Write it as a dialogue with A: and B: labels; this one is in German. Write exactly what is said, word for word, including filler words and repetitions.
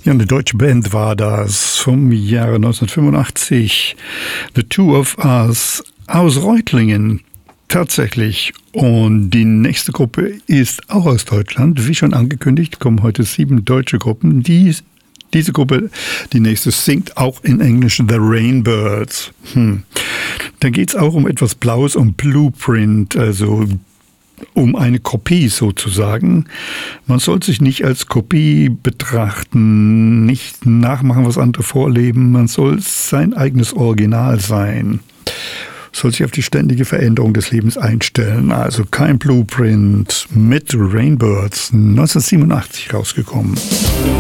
A: Ja, eine deutsche Band war das vom Jahre neunzehnhundertfünfundachtzig. The Two of Us aus Reutlingen. Tatsächlich. Und die nächste Gruppe ist auch aus Deutschland. Wie schon angekündigt, kommen heute sieben deutsche Gruppen. Die, diese Gruppe, die nächste, singt auch in Englisch The Rainbirds. Hm. Da geht es auch um etwas Blaues, um Blueprint, also um eine Kopie sozusagen. Man soll sich nicht als Kopie betrachten, nicht nachmachen, was andere vorleben. Man soll sein eigenes Original sein. Soll sich auf die ständige Veränderung des Lebens einstellen. Also kein Blueprint, mit Rainbirds, neunzehnhundertsiebenundachtzig rausgekommen.